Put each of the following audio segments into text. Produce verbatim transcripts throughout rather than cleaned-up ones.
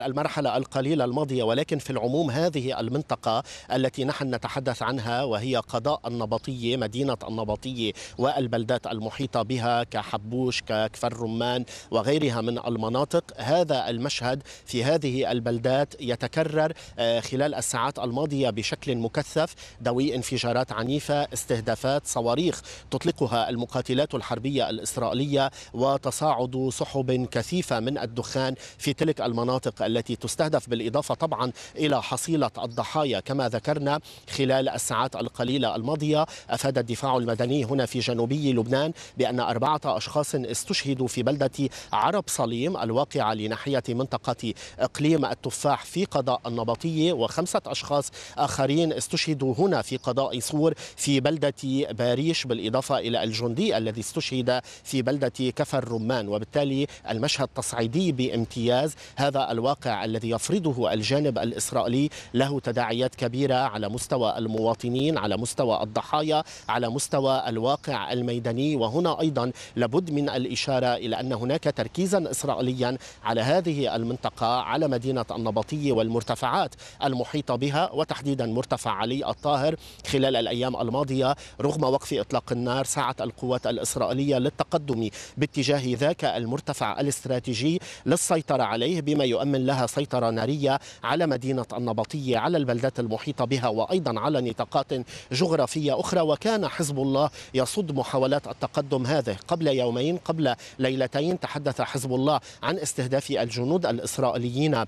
المرحلة القليلة الماضية، ولكن في العموم هذه المنطقة التي نحن نتحدث عنها وهي قضاء النبطية، مدينة النبطية والبلدات المحيطة بها كحبوش ككفر رمان وغيرها من المناطق، هذا المشهد في هذه البلدات يتكرر خلال الساعات الماضية بشكل مكثف. دوي انفجارات عنيفة، استهدافات، صواريخ تطلقها المقاتلات الحربية الإسرائيلية، وتصاعد سحب كثيفة من الدخان في تلك المناطق التي تستهدف، بالإضافة طبعا إلى حصيلة الضحايا كما ذكرنا خلال الساعات القليلة الماضية. أفاد الدفاع المدني هنا في جنوبي لبنان بأن أربعة أشخاص استشهدوا في بلدة عرب صليم الواقعة لناحية منطقة إقليم التفاح في قضاء النبطية، وخمسة أشخاص آخرين استشهدوا هنا في قضاء صور في بلدة باريش، بالإضافة إلى الجندي الذي استشهد في بلدة كفر رمان. وبالتالي المشهد تصعيدي بامتياز. هذا الواقع الذي يفرضه الجانب الإسرائيلي له تداعيات كبيرة على مستوى المواطنين، على مستوى الضحايا، على مستوى الواقع الميداني. وهنا أيضا لابد من الإشارة إلى أن هناك تركيزا إسرائيليا على هذه المنطقة، على مدينة النبطية والمرتفعات المحيطة بها، وتحديدا مرتفع علي الطاهر. خلال الأيام الماضية رغم وقف إطلاق النار سعت القوات الإسرائيلية للتقدم باتجاه ذاك المرتفع الاستراتيجي للسيطرة عليه، بما يؤمن لها سيطرة نارية على مدينة النبطية، على البلدات المحيطة بها، وأيضا على نطاقات جغرافية أخرى. وكان حزب الله يصد محاولات التقدم هذه. قبل يومين، قبل ليلتين، تحدث حزب الله عن استهداف الجنود الإسرائيليين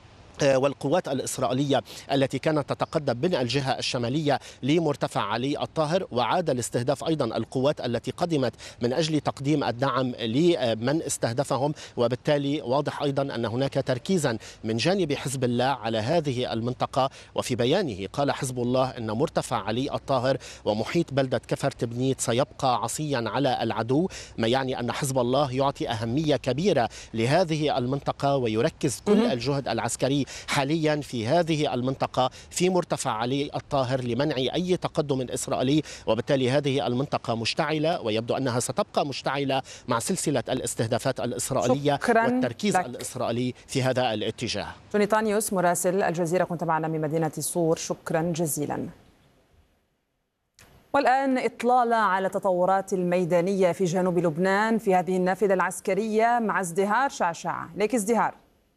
والقوات الإسرائيلية التي كانت تتقدم من الجهة الشمالية لمرتفع علي الطاهر، وعاد لاستهداف أيضا القوات التي قدمت من أجل تقديم الدعم لمن استهدفهم. وبالتالي واضح أيضا أن هناك تركيزا من جانب حزب الله على هذه المنطقة. وفي بيانه قال حزب الله أن مرتفع علي الطاهر ومحيط بلدة كفر تبنيت سيبقى عصيا على العدو، ما يعني أن حزب الله يعطي أهمية كبيرة لهذه المنطقة ويركز كل الجهد العسكري حاليا في هذه المنطقة في مرتفع علي الطاهر لمنع أي تقدم إسرائيلي. وبالتالي هذه المنطقة مشتعلة، ويبدو أنها ستبقى مشتعلة مع سلسلة الاستهدافات الإسرائيلية والتركيز لك. الإسرائيلي في هذا الاتجاه. جوني طانيوس مراسل الجزيرة كنت معنا من مدينة صور، شكرا جزيلا. والآن إطلالة على التطورات الميدانية في جنوب لبنان في هذه النافذة العسكرية مع ازدهار شعشعة. ليك ازدهار.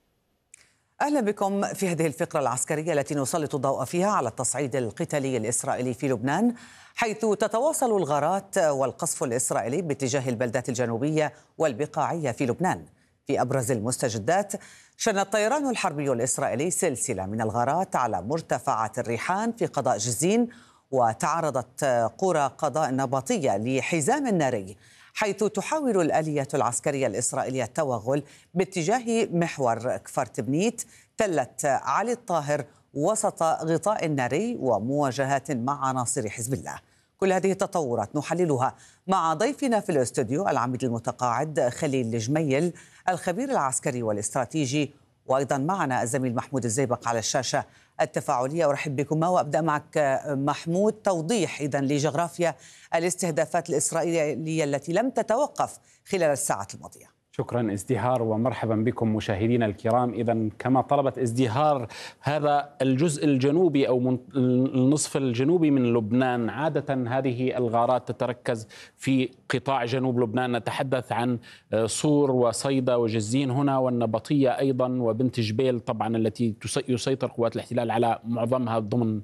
أهلا بكم في هذه الفقرة العسكرية التي نسلط الضوء فيها على التصعيد القتالي الإسرائيلي في لبنان، حيث تتواصل الغارات والقصف الإسرائيلي باتجاه البلدات الجنوبية والبقاعية في لبنان. في أبرز المستجدات، شن الطيران الحربي الإسرائيلي سلسلة من الغارات على مرتفعات الريحان في قضاء جزين، وتعرضت قرى قضاء النبطية لحزام ناري، حيث تحاول الآلية العسكرية الإسرائيلية التوغل باتجاه محور كفر تبنيت تلة علي الطاهر وسط غطاء ناري ومواجهات مع عناصر حزب الله. كل هذه التطورات نحللها مع ضيفنا في الاستوديو العميد المتقاعد خليل الجميل الخبير العسكري والاستراتيجي، وأيضا معنا الزميل محمود الزيبق على الشاشة التفاعلية. أرحب بكما وأبدأ معك محمود. توضيح إذن لجغرافيا الاستهدافات الإسرائيلية التي لم تتوقف خلال الساعات الماضية. شكرا ازدهار ومرحبا بكم مشاهدينا الكرام. إذن كما طلبت ازدهار، هذا الجزء الجنوبي أو النصف الجنوبي من لبنان، عادة هذه الغارات تتركز في قطاع جنوب لبنان. نتحدث عن صور وصيدا وجزين هنا، والنبطية أيضا، وبنت جبيل طبعا التي يسيطر قوات الاحتلال على معظمها ضمن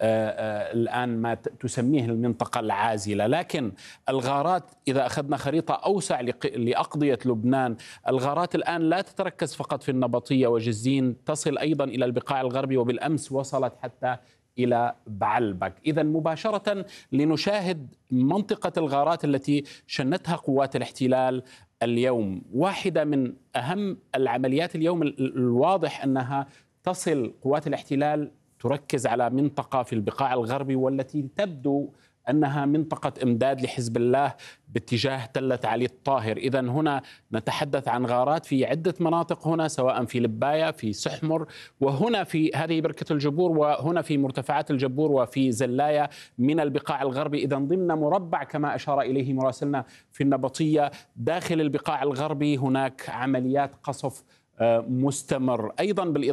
الآن ما تسميه المنطقة العازلة. لكن الغارات إذا أخذنا خريطة أوسع لأقضية لبنان، الغارات الآن لا تتركز فقط في النبطية وجزين، تصل أيضا إلى البقاع الغربي، وبالأمس وصلت حتى إلى بعلبك. إذا مباشرة لنشاهد منطقة الغارات التي شنتها قوات الاحتلال اليوم. واحدة من أهم العمليات اليوم الواضح أنها تصل قوات الاحتلال تركز على منطقة في البقاع الغربي، والتي تبدو أنها منطقة إمداد لحزب الله باتجاه تلة علي الطاهر. إذا هنا نتحدث عن غارات في عدة مناطق هنا، سواء في لباية، في سحمر، وهنا في هذه بركة الجبور، وهنا في مرتفعات الجبور، وفي زلاية من البقاع الغربي. إذا ضمن مربع كما أشار إليه مراسلنا في النبطية داخل البقاع الغربي هناك عمليات قصف مستمر. أيضا بالإضافة